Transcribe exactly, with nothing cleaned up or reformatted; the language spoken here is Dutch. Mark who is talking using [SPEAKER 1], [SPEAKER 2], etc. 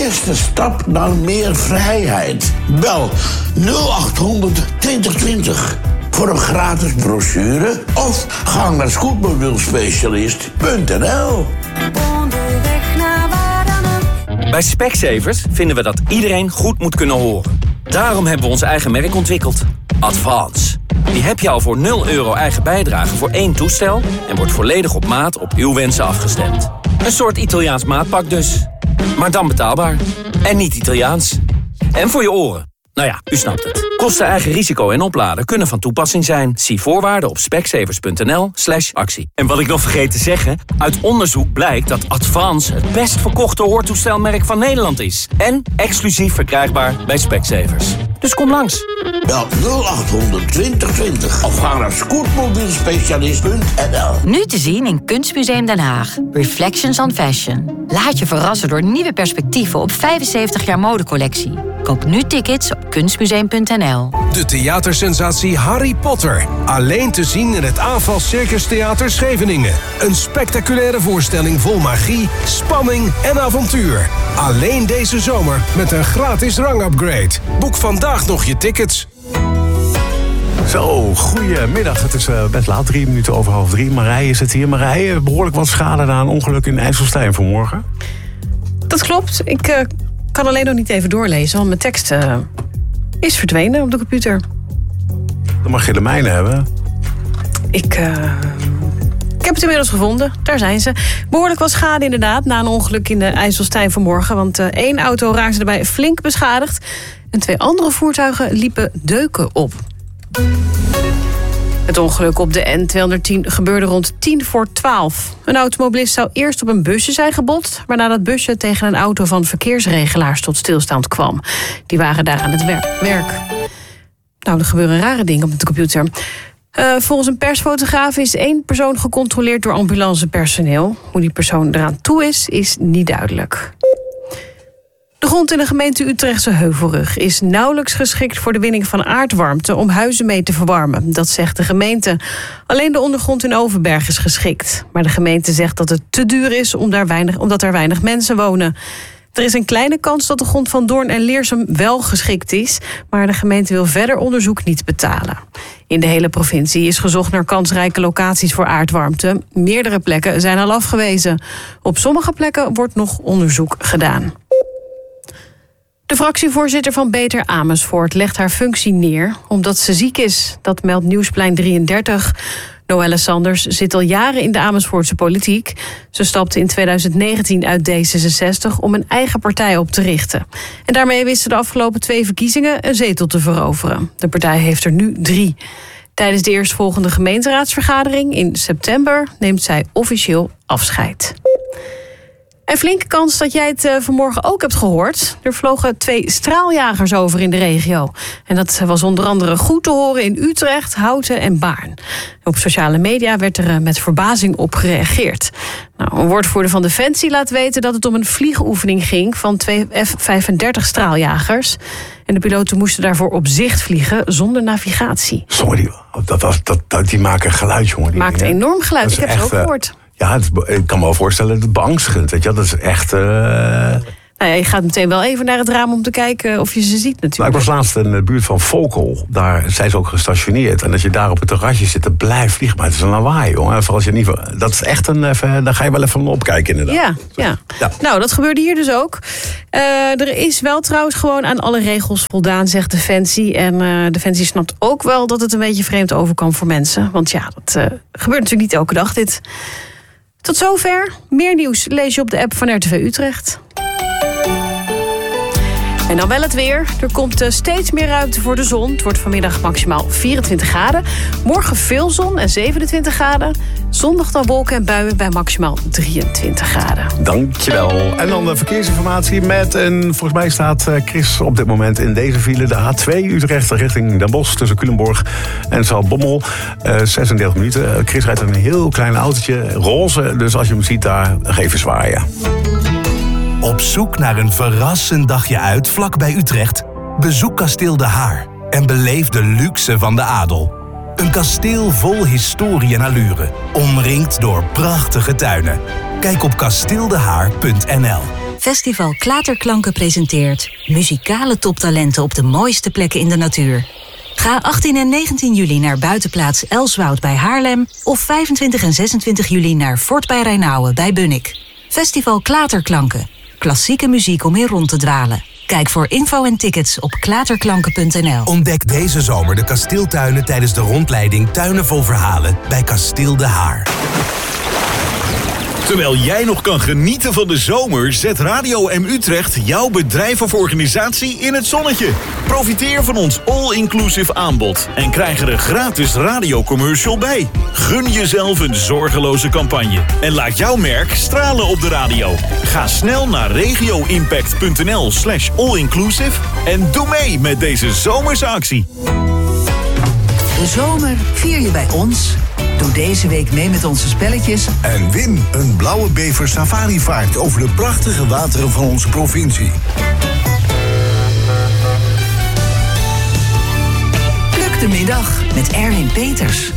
[SPEAKER 1] eerste stap naar meer vrijheid. Bel nul acht honderd twintig twintig voor een gratis brochure of ga naar scootmobielspecialist punt n l.
[SPEAKER 2] Onderweg naar waar dan ook.
[SPEAKER 3] Bij Specsavers vinden we dat iedereen goed moet kunnen horen. Daarom hebben we ons eigen merk ontwikkeld. Advance. Die heb je al voor nul euro eigen bijdrage voor één toestel en wordt volledig op maat op uw wensen afgestemd. Een soort Italiaans maatpak dus. Maar dan betaalbaar. En niet Italiaans. En voor je oren. Nou ja, u snapt het. Kosten, eigen risico en opladen kunnen van toepassing zijn. Zie voorwaarden op specsavers punt n l slash actie. En wat ik nog vergeet te zeggen, uit onderzoek blijkt dat Advance het best verkochte hoortoestelmerk van Nederland is. En exclusief verkrijgbaar bij Specsavers. Dus kom langs.
[SPEAKER 1] Bel nul acht honderd twintig twintig of ga naar scootmobielspecialist punt n l.
[SPEAKER 4] Nu te zien in Kunstmuseum Den Haag. Reflections on Fashion. Laat je verrassen door nieuwe perspectieven op vijfenzeventig jaar modecollectie. Koop nu tickets op kunstmuseum punt n l.
[SPEAKER 5] De theatersensatie Harry Potter. Alleen te zien in het Aanval Circus Theater Scheveningen. Een spectaculaire voorstelling vol magie, spanning en avontuur. Alleen deze zomer met een gratis rangupgrade. Boek vandaag nog je tickets.
[SPEAKER 6] Zo, goedemiddag. Het is uh, best laat, drie minuten over half drie. Marije is het hier. Marije, behoorlijk wat schade na een ongeluk in IJsselstein vanmorgen.
[SPEAKER 7] Dat klopt. Ik uh, kan alleen nog niet even doorlezen, want mijn tekst uh, is verdwenen op de computer.
[SPEAKER 6] Dan mag je de mijne hebben.
[SPEAKER 7] Ik, uh, ik heb het inmiddels gevonden. Daar zijn ze. Behoorlijk wat schade inderdaad na een ongeluk in de IJsselstein vanmorgen. Want uh, één auto raakte erbij flink beschadigd. En twee andere voertuigen liepen deuken op. Het ongeluk op de N tweehonderdtien gebeurde rond tien voor twaalf. Een automobilist zou eerst op een busje zijn gebotst, waarna dat busje tegen een auto van verkeersregelaars tot stilstand kwam. Die waren daar aan het wer- werk. Nou, er gebeuren rare dingen op de computer. Uh, volgens een persfotograaf is één persoon gecontroleerd door ambulancepersoneel. Hoe die persoon eraan toe is, is niet duidelijk. De grond in de gemeente Utrechtse Heuvelrug is nauwelijks geschikt voor de winning van aardwarmte om huizen mee te verwarmen. Dat zegt de gemeente. Alleen de ondergrond in Overberg is geschikt. Maar de gemeente zegt dat het te duur is om daar weinig, omdat er weinig mensen wonen. Er is een kleine kans dat de grond van Doorn en Leersum wel geschikt is, maar de gemeente wil verder onderzoek niet betalen. In de hele provincie is gezocht naar kansrijke locaties voor aardwarmte. Meerdere plekken zijn al afgewezen. Op sommige plekken wordt nog onderzoek gedaan. De fractievoorzitter van Beter Amersfoort legt haar functie neer omdat ze ziek is. Dat meldt Nieuwsplein drieëndertig. Noelle Sanders zit al jaren in de Amersfoortse politiek. Ze stapte in tweeduizend negentien uit D zesenzestig om een eigen partij op te richten. En daarmee wist ze de afgelopen twee verkiezingen een zetel te veroveren. De partij heeft er nu drie. Tijdens de eerstvolgende gemeenteraadsvergadering in september neemt zij officieel afscheid. En flinke kans dat jij het uh, vanmorgen ook hebt gehoord. Er vlogen twee straaljagers over in de regio. En dat was onder andere goed te horen in Utrecht, Houten en Baarn. Op sociale media werd er uh, met verbazing op gereageerd. Nou, een woordvoerder van Defensie laat weten dat het om een vliegoefening ging van twee F vijfendertig straaljagers. En de piloten moesten daarvoor op zicht vliegen zonder navigatie.
[SPEAKER 6] Sorry, dat, dat, dat, dat, die maken geluid, jongen. Die
[SPEAKER 7] Maakt
[SPEAKER 6] dingen.
[SPEAKER 7] enorm geluid, ik heb
[SPEAKER 6] echt,
[SPEAKER 7] ze ook gehoord.
[SPEAKER 6] Ja, het, ik kan me wel voorstellen, het is beangstigend. Weet je? Dat is echt... Uh...
[SPEAKER 7] Nou ja, je gaat meteen wel even naar het raam om te kijken of je ze ziet natuurlijk.
[SPEAKER 6] Nou, ik was laatst in de buurt van Volkel. Daar zijn ze ook gestationeerd. En als je daar op het terrasje zit, dan blijft vliegen. Maar het is een lawaai, jongen. Als je niet, dat is echt een... Even, daar ga je wel even van opkijken, inderdaad.
[SPEAKER 7] Ja, ja. ja. Nou, dat gebeurde hier dus ook. Uh, er is wel trouwens gewoon aan alle regels voldaan, zegt Defensie. En uh, Defensie snapt ook wel dat het een beetje vreemd overkwam voor mensen. Want ja, dat uh, gebeurt natuurlijk niet elke dag, dit. Tot zover. Meer nieuws lees je op de app van R T V Utrecht. En dan wel het weer. Er komt steeds meer ruimte voor de zon. Het wordt vanmiddag maximaal vierentwintig graden. Morgen veel zon en zevenentwintig graden. Zondag dan wolken en buien bij maximaal drieëntwintig graden.
[SPEAKER 6] Dankjewel. En dan de verkeersinformatie met... En volgens mij staat Chris op dit moment in deze file. De H twee Utrecht richting Den Bosch tussen Culemborg en Zaltbommel. Uh, zesendertig minuten. Chris rijdt een heel klein autootje. Roze, dus als je hem ziet daar, geef even zwaaien.
[SPEAKER 8] Op zoek naar een verrassend dagje uit vlakbij Utrecht? Bezoek Kasteel De Haar en beleef de luxe van de adel. Een kasteel vol historie en allure, omringd door prachtige tuinen. Kijk op kasteel de haar punt n l.
[SPEAKER 9] Festival Klaterklanken presenteert muzikale toptalenten op de mooiste plekken in de natuur. Ga achttien en negentien juli naar buitenplaats Elswoud bij Haarlem of vijfentwintig en zesentwintig juli naar Fort bij Rijnauwen bij Bunnik. Festival Klaterklanken. Klassieke muziek om in rond te dwalen. Kijk voor info en tickets op klaterklanken punt n l.
[SPEAKER 8] Ontdek deze zomer de kasteeltuinen tijdens de rondleiding Tuinen vol Verhalen bij Kasteel de Haar.
[SPEAKER 10] Terwijl jij nog kan genieten van de zomer, zet Radio M Utrecht jouw bedrijf of organisatie in het zonnetje. Profiteer van ons all-inclusive aanbod en krijg er een gratis radiocommercial bij. Gun jezelf een zorgeloze campagne en laat jouw merk stralen op de radio. Ga snel naar regioimpact.nl slash allinclusive en doe mee met deze zomerse actie.
[SPEAKER 11] De zomer vier je bij ons. Doe deze week mee met onze spelletjes.
[SPEAKER 12] En win een blauwe bever safarivaart over de prachtige wateren van onze provincie.
[SPEAKER 11] Pluk de middag met Erwin Peters.